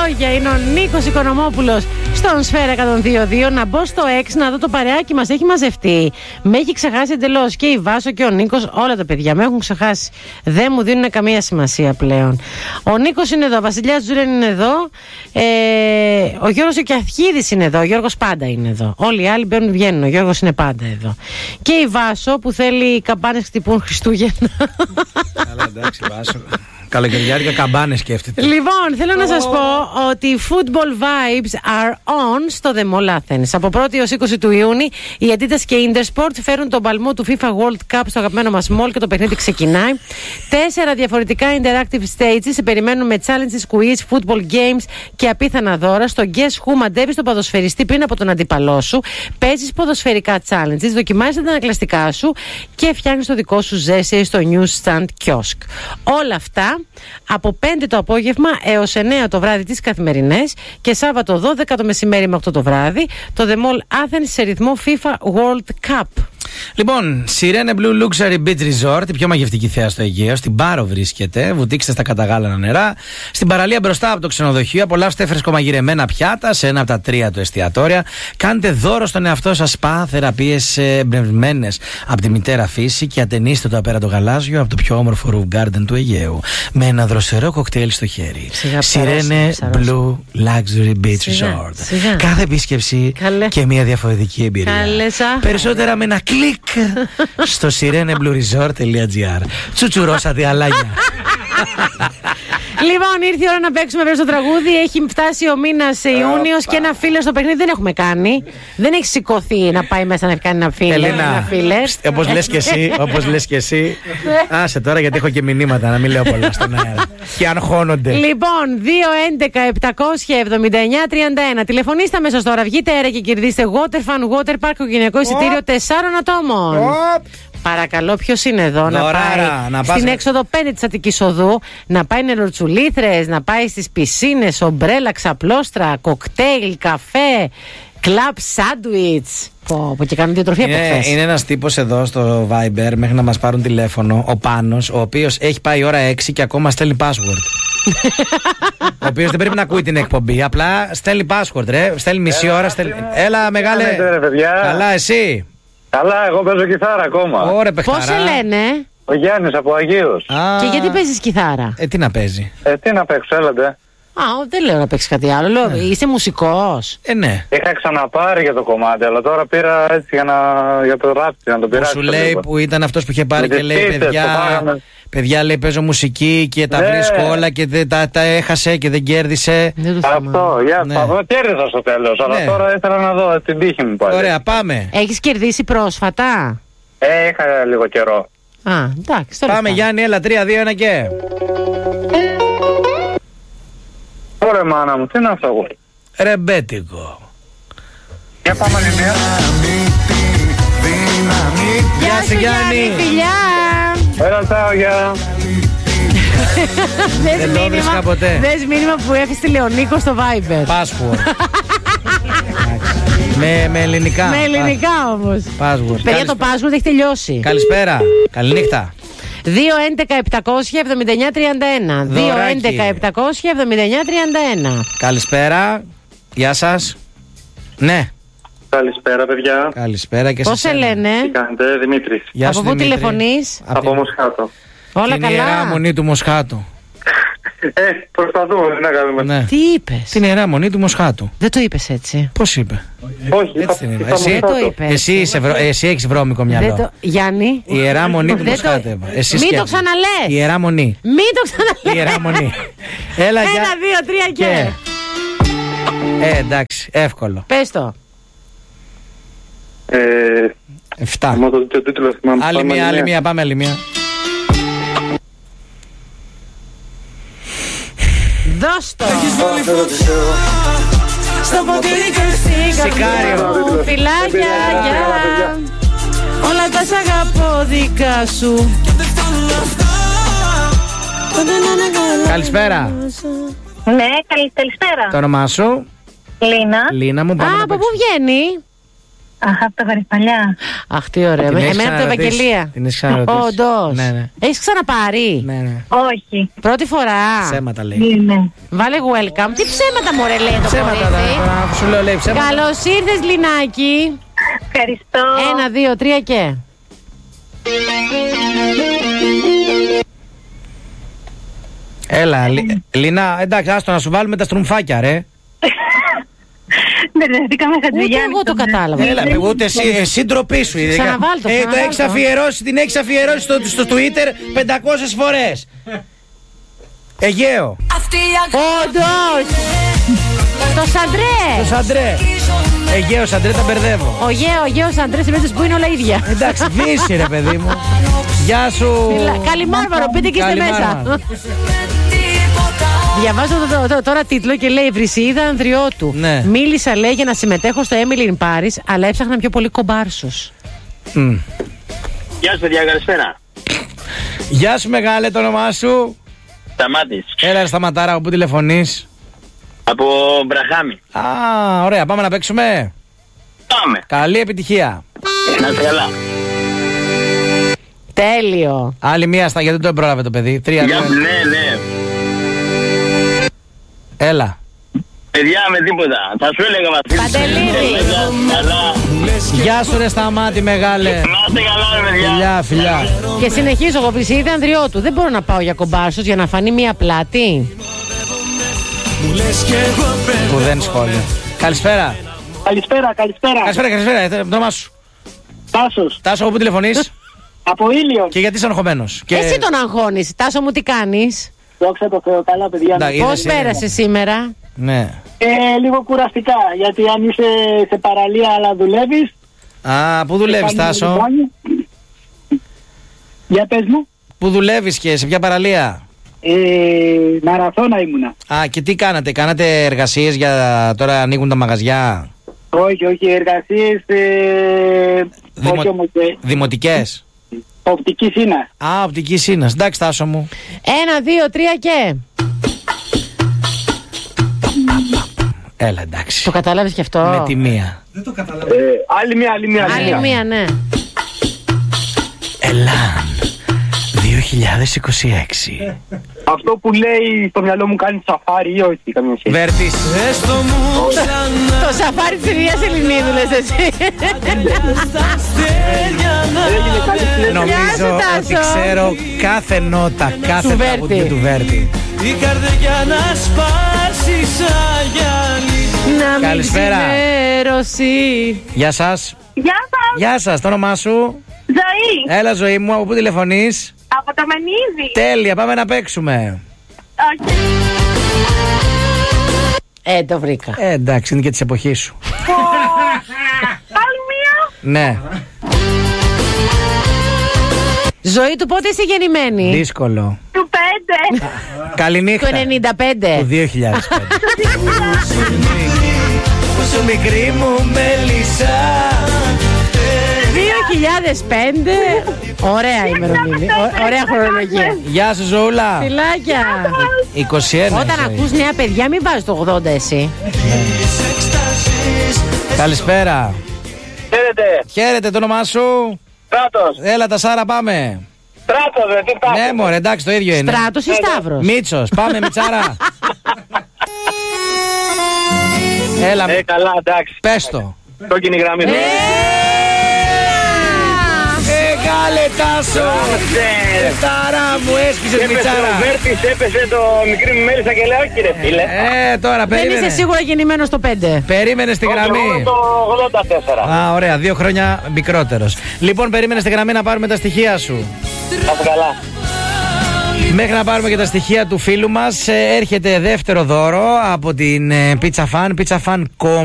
λόγια. Είναι ο Νίκος Οικονομόπουλος στον Σφαίρα 102.2. Να μπω στο 6 να δω το παρεάκι μας. Έχει μαζευτεί. Με έχει ξεχάσει εντελώς. Και η Βάσο και ο Νίκος, όλα τα παιδιά με έχουν ξεχάσει. Δεν μου δίνουν καμία σημασία πλέον. Ο Νίκος είναι εδώ. Ο Βασιλιάς Τζουρέν είναι εδώ. Ο Γιώργος ο Κιαθιίδης είναι εδώ. Ο Γιώργος πάντα είναι εδώ. Όλοι οι άλλοι μπαίνουν, βγαίνουν. Ο Γιώργος είναι πάντα εδώ. Και η Βάσο που θέλει οι καμπάνες χτυπούν Χριστούγεννα. Καλά, εντάξει, Βάσο. Καλοκαιριάτικα καμπάνες σκέφτεται. Λοιπόν, θέλω να σας πω ότι football vibes are on στο The Mall Athens. Από 1η έως 20 του Ιούνιου, οι Adidas και η Intersport φέρουν τον παλμό του FIFA World Cup στο αγαπημένο μας mall και το παιχνίδι ξεκινάει. 4 διαφορετικά interactive stages σε περιμένουν με challenges, quiz, football games και απίθανα δώρα. Στο Guess Who μαντεύεις τον ποδοσφαιριστή πριν από τον αντίπαλό σου. Παίζεις ποδοσφαιρικά challenges, δοκιμάζεις τα ανακλαστικά σου και φτιάχνεις το δικό σου ζέσι στο Newsstand Kiosk. Όλα αυτά από 5 το απόγευμα έως 9 το βράδυ τις καθημερινές και Σάββατο 12 το μεσημέρι με 8 το βράδυ το The Mall Athens σε ρυθμό FIFA World Cup. Λοιπόν, Sirene Blue Luxury Beach Resort, η πιο μαγευτική θέα στο Αιγαίο. Στην Πάρο βρίσκεται. Βουτήξτε στα καταγάλανα νερά. Στην παραλία μπροστά από το ξενοδοχείο. Απολαύστε φρεσκομαγειρεμένα πιάτα σε ένα από τα 3 του εστιατόρια. Κάντε δώρο στον εαυτό σας σπα, θεραπείες εμπνευσμένες από τη μητέρα φύση και ατενίστε το απέραντο γαλάζιο από το πιο όμορφο roof garden του Αιγαίου. Με ένα δροσερό κοκτέιλ στο χέρι. Sirene Blue Luxury Beach Resort. Κάθε επίσκεψη και μια διαφορετική εμπειρία. Περισσότερα με ένα κλικ στο sireneblueresort.gr. Τσουτσουρώσατε αλάγια. Λοιπόν, ήρθε η ώρα να παίξουμε βέβαια στο τραγούδι. Έχει φτάσει ο μήνας Ιούνιος και ένα φίλε στο παιχνίδι δεν έχουμε κάνει. Δεν έχει σηκωθεί να πάει μέσα να κάνει ένα φίλε. Ελένα, όπως λες και εσύ, άσε τώρα γιατί έχω και μηνύματα να μην λέω πολλά στον αέρα. Και αγχώνονται. Λοιπόν, 2-11-779-31. Τηλεφωνήστε αμέσως τώρα. Βγείτε αέρα και κερδίστε Waterfun Water Park, οικογενειακό εισιτήριο 4 ατόμων. Παρακαλώ, ποιος είναι εδώ να πάει στην έξοδο 5 της Αττικής Οδού, να πάει νεροτσουλήθρες, να πάει στις πισίνες, ομπρέλα, ξαπλώστρα, κοκτέιλ, καφέ, κλαμπ, σάντουιτς. Που και κάνουν διατροφή από χθες. Είναι ένας τύπος εδώ στο Viber μέχρι να μας πάρουν τηλέφωνο, ο Πάνος, ο οποίος έχει πάει η ώρα 6 και ακόμα στέλνει password. Ο οποίος δεν πρέπει να ακούει την εκπομπή, απλά στέλνει password, ρε. Στέλνει μισή ώρα. Έλα, μεγάλε. Καλά, εσύ. Καλά, εγώ παίζω κιθάρα ακόμα. Ωραία, παιχταρά. Πώς σε λένε? Ο Γιάννης από Αγίος. Και γιατί παίζεις κιθάρα? Τι να παίζει? Τι να παίξω, έλατε. Δεν λέω να παίξεις κάτι άλλο. Λέω, είσαι μουσικός? Ναι. Είχα ξαναπάρει για το κομμάτι, αλλά τώρα πήρα έτσι για το ράπτη, να το πειράξω. Σου λέει που ήταν αυτός που είχε πάρει και λέει παιδιά, λέει παίζω μουσική και τα βρίσκω όλα και τα έχασε και δεν κέρδισε. Αυτό, κέρδισα στο τέλος, αλλά τώρα ήθελα να δω την τύχη μου πάλι. Ωραία, πάμε. Έχεις κερδίσει πρόσφατα? Είχα λίγο καιρό. Εντάξει, πάμε Γιάννη, έλα, 3, 2, 1 και... Ωραία μάνα μου, τι είναι αυτό εγώ? Ρεμπέτικο. Για πάμε άλλη μία. Γεια σου Γιάννη, φιλιά. Έλα, τσάω, γεια. Δεν το βρίσκα ποτέ. Δες μήνυμα που έφυγε Λεωνίκο στο Viber. Password. Με ελληνικά. Με ελληνικά όμως. Password. Παιδιά, το password έχει τελειώσει. Καλησπέρα. Καληνύχτα. 2-11-700-79-31. 2-11-700-79-31. Καλησπέρα. Γεια σας. Ναι. Καλησπέρα, παιδιά. Καλησπέρα και πώς σε λένε? Τι κάνετε? Δημήτρης. Γεια σου, από πού Δημήτρη? τηλεφωνείς? Από Μοσχάτο. Όλα την καλά? Την Ιερά Μονή του Μοσχάτου. Προσπαθούμε να κάνουμε. Ναι. Τι είπες? Την Ιερά Μονή του Μοσχάτου. Δεν το είπες έτσι. Πώς είπε? Όχι, έτσι την είπε. Δεν το είπες. Εσύ έχεις βρώμικο μυαλό. Γιάννη. Η Ιερά Μονή του Μοσχάτου. Μην το ξαναλές. Η Ιερά Μονή. Μην το ξαναλές. Η Ιερά Μονή. Έλα, 1, 2, 3 και. Εντάξει, εύκολο. Πες το. 7. Άλλη μία, πάμε άλλη μία. Δώσ' το. Στο ποτήρι και στην καρδιά μου. Φιλάκια, γεια. Όλα τα σ' αγαπώ δικά σου. Καλησπέρα. Ναι, καλησπέρα. Το όνομά σου? Λίνα. Λίνα μου, πάμε. Από πού βγαίνει? Αχ, από τα Γαριφαλιά. Αχ, τι ωραία. Εμένα από το Ευαγγελία. Την έχεις ξαναρωτήσει? Όντως. Ναι. Έχεις ξαναπάρει? Ναι. Όχι. Πρώτη φορά. Ψέματα λέει. Ναι. Βάλε welcome. Τι ψέματα μωρέ λέει το Ψέματα, κορίτσι. τώρα σου λέω λέει ψέματα. Καλώς ήρθες Λινάκη. Ευχαριστώ. 1, 2, 3 και. Έλα, Λίνα, εντάξει, άστο να σου βάλουμε τα στρουμφάκια, ρε. Μπερδευτήκαμε Ούτε Χατζηγιάννη. εγώ το κατάλαβα. Έλα, ούτε εσύ ντροπή σου. Ξαναβάλ' το, Την έχεις αφιερώσει στο Twitter 500 φορές. Αιγαίο. Όντως. Το Σαντρέ. Το Σαντρέ. Αιγαίο Σαντρέ, τα μπερδεύω. Ο Γέος Σαντρέ σε περίπτωση που είναι όλα ίδια. Εντάξει, δύση ρε παιδί μου. Γεια σου. Καλημάρμαρο, πείτε και είστε μέσα. Διαβάζω τώρα τίτλο και λέει Βρυσιίδα Ανδριώτου. Ναι. Μίλησα λέει για να συμμετέχω στο Emily in Paris, αλλά έψαχνα πιο πολύ κομπάρσους. Γεια σας παιδιά, καλησπέρα. Γεια σου μεγάλε, το όνομά σου? Σταμάτης. Έλα Σταματάρα, από πού τηλεφωνείς? Από Μπραχάμι. Α, ωραία, πάμε να παίξουμε. Πάμε. Καλή επιτυχία. Να είστε καλά. Τέλειο. Άλλη μία γιατί δεν το πρόλαβε το παιδί. 3, 2, 1. Ναι. Έλα. Παιδιά με τίποτα. Θα σου έλεγα Βασίλη. Παντελίδη. Καλά. Γεια σου ρε Σταμάτη μεγάλε. Να είστε καλά ρε παιδιά. Φιλιά. Και συνεχίζω εγώ Βρυσιίδα Ανδριώτου. Δεν μπορώ να πάω για κομπάρσους για να φανεί μία πλάτη. Που δεν σχόλιο. Καλησπέρα. Καλησπέρα. Καλησπέρα. Το όνομά σου? Τάσος. Τάσο, από πού τηλεφωνείς? Από Ήλιο. Και γιατί είσαι αγχωμένος? Εσύ τον αγχώνεις. Τάσο μου τι κάνεις? Δόξα τω Θεώ, καλά παιδιά. Πώς πέρασε σήμερα? Ναι. Λίγο κουραστικά, γιατί αν είσαι σε παραλία αλλά δουλεύεις. Α, πού δουλεύεις Τάσο? Για πες μου. Πού δουλεύεις και σε ποια παραλία? Μαραθώνα ήμουνα. Α, και τι κάνατε εργασίες για τώρα ανοίγουν τα μαγαζιά? Όχι, εργασίες όχι όμως, δημοτικές? οπτική σύνας. Α, οπτική σύνας. Εντάξει Τάσο μου. 1, 2, 3 και. Έλα εντάξει. Το κατάλαβες κι αυτό? Με τη μία. Άλλη μία, ναι. Ελλάν 2026. Αυτό που λέει στο μυαλό μου κάνει σαφάρι ή όχι καμία σχέση. Βέρτης. Το σαφάρι της Ηλίας Ελληνίδου λες εσύ. Νομίζω ότι ξέρω κάθε νότα, κάθε τραγούδι του Βέρτη. Η καρδιά να σπάσει σαν γυαλί. Να μην Καλησπέρα. ξημερώσει. Γεια σας. Γεια σας. Γεια σας, το όνομά σου? Ζωή. Έλα ζωή μου, από πού τηλεφωνείς? Από το Μενίδη. Τέλεια, πάμε να παίξουμε. Όχι. Το βρήκα. Εντάξει, είναι και της εποχής σου. Άλλη μία. Ναι. Ζωή του πότε είσαι γεννημένη? Δύσκολο. Του 5. Καληνύχτα. Το 95. Το 2005. Πόσο μικρή μου μέλισσα. 2005. Ωραία ημερομηνία. Ωραία χρονολογία. Γεια σου Ζωούλα. Φιλάκια. 21. Όταν ζωή. ακούς νέα παιδιά μην βάζεις το 80 εσύ. Καλησπέρα. Χαίρετε. Χαίρετε, το όνομά σου? Στράτος. Έλα τα Σάρα, πάμε. Στράτος, τι πάθει. Ναι μωρέ, εντάξει, το ίδιο είναι. Στράτος ή Σταύρος? Μίτσος, πάμε Μιτσάρα. Έλα, Καλά, εντάξει. πες το. Κόκκινη γραμμή. Μεγάλε Τάσο. Τάρα μου, έσκησες Μιτσάρα. Ο Βέρτης έπεσε το μικρή μου μέλισσα και λέει όχι ρε φίλε. Τώρα Δεν περίμενε. είσαι σίγουρα γεννημένος το 5. Περίμενε στη Εγώ γραμμή. το 84. Α, ωραία, 2 χρόνια μικρότερος. Λοιπόν, περίμενε στη γραμμή να πάρουμε τα στοιχεία σου. Να είσαι καλά. Μέχρι να πάρουμε και τα στοιχεία του φίλου μας, έρχεται δεύτερο δώρο από την Pizza Fan, Pizza Fan